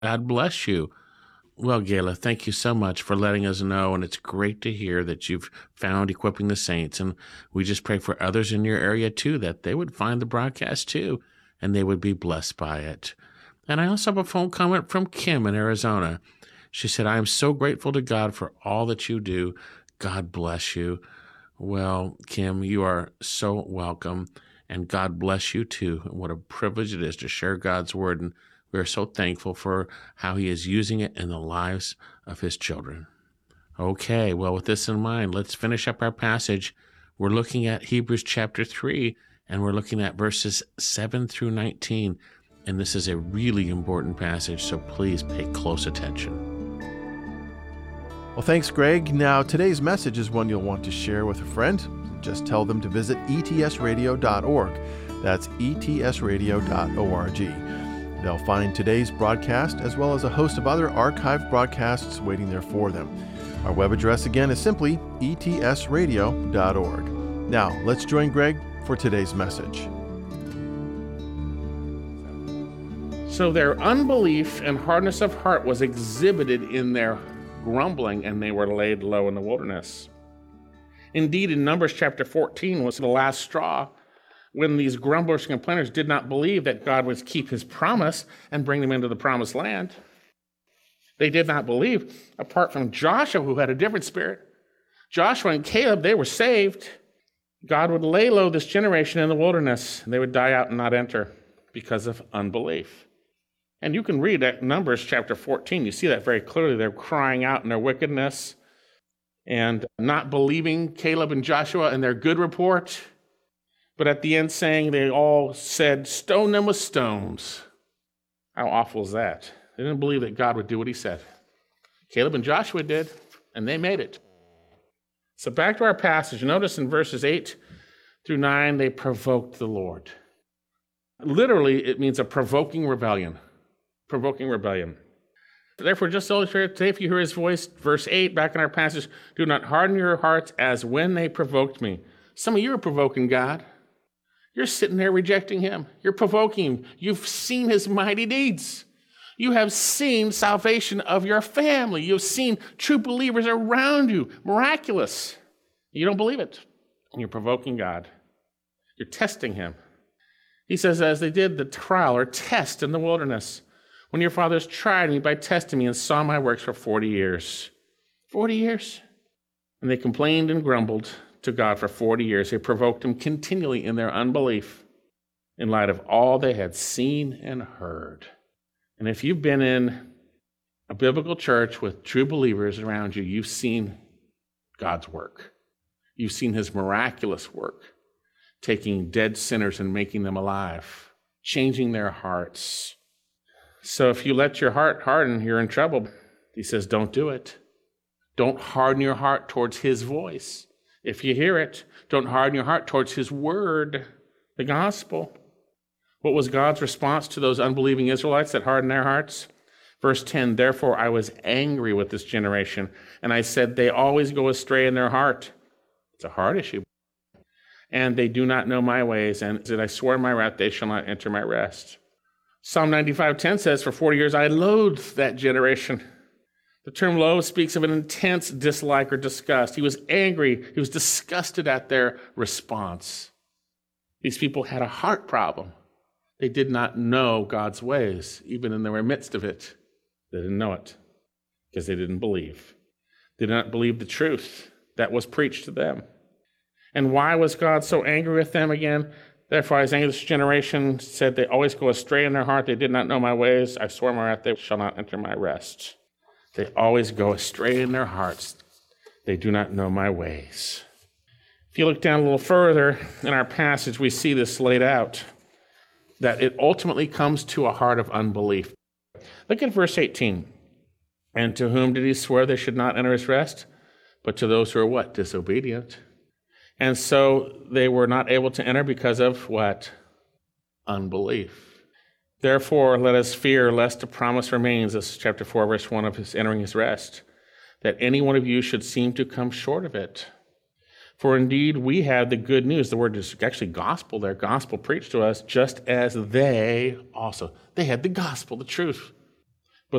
God bless you. Well, Gayla, thank you so much for letting us know, and it's great to hear that you've found Equipping the Saints, and we just pray for others in your area, too, that they would find the broadcast, too, and they would be blessed by it. And I also have a phone comment from Kim in Arizona. She said, I am so grateful to God for all that you do. God bless you. Well, Kim, you are so welcome, and God bless you, too. And what a privilege it is to share God's word, and we are so thankful for how he is using it in the lives of his children. Okay, well, with this in mind, let's finish up our passage. We're looking at Hebrews chapter 3, and we're looking at verses 7 through 19. And this is a really important passage, so please pay close attention. Well, thanks, Greg. Now, today's message is one you'll want to share with a friend. Just tell them to visit etsradio.org. That's etsradio.org. They'll find today's broadcast as well as a host of other archived broadcasts waiting there for them. Our web address again is simply etsradio.org. Now, let's join Greg for today's message. So their unbelief and hardness of heart was exhibited in their grumbling, and they were laid low in the wilderness. Indeed, in Numbers chapter 14 was the last straw, when these grumblers and complainers did not believe that God would keep his promise and bring them into the promised land. They did not believe, apart from Joshua, who had a different spirit. Joshua and Caleb, they were saved. God would lay low this generation in the wilderness, and they would die out and not enter because of unbelief. And you can read that Numbers chapter 14. You see that very clearly. They're crying out in their wickedness and not believing Caleb and Joshua and their good report. But at the end saying, they all said, stone them with stones. How awful is that? They didn't believe that God would do what he said. Caleb and Joshua did, and they made it. So back to our passage. Notice in verses 8 through 9, they provoked the Lord. Literally, it means a provoking rebellion. Provoking rebellion. Therefore, just to illustrate, today, if you hear his voice, verse 8, back in our passage, do not harden your hearts as when they provoked me. Some of you are provoking God. You're sitting there rejecting him. You're provoking him. You've seen his mighty deeds. You have seen salvation of your family. You've seen true believers around you, miraculous. You don't believe it, and you're provoking God. You're testing him. He says, as they did the trial or test in the wilderness, when your fathers tried me by testing me and saw my works for 40 years. 40 years. And they complained and grumbled to God for 40 years. They provoked him continually in their unbelief in light of all they had seen and heard. And if you've been in a biblical church with true believers around you, you've seen God's work. You've seen his miraculous work, taking dead sinners and making them alive, changing their hearts. So if you let your heart harden, you're in trouble. He says, don't do it. Don't harden your heart towards his voice. If you hear it, don't harden your heart towards his word, the gospel. What was God's response to those unbelieving Israelites that hardened their hearts? Verse 10, therefore I was angry with this generation, and I said, they always go astray in their heart. It's a heart issue. And they do not know my ways, and that I swore in my wrath, they shall not enter my rest. Psalm 95:10 says, for 40 years I loathed that generation. The term loathe speaks of an intense dislike or disgust. He was angry. He was disgusted at their response. These people had a heart problem. They did not know God's ways, even in the midst of it. They didn't know it because they didn't believe. They did not believe the truth that was preached to them. And why was God so angry with them again? Therefore, I was angry with this generation, said they always go astray in their heart. They did not know my ways. I swore in my wrath, they shall not enter my rest. They always go astray in their hearts. They do not know my ways. If you look down a little further in our passage, we see this laid out, that it ultimately comes to a heart of unbelief. Look at verse 18. And to whom did he swear they should not enter his rest? But to those who are what? Disobedient. And so they were not able to enter because of what? Unbelief. Therefore, let us fear lest the promise remains, this is chapter 4, verse 1 of his entering his rest, that any one of you should seem to come short of it. For indeed, we have the good news. The word is actually gospel there. Gospel preached to us just as they also. They had the gospel, the truth.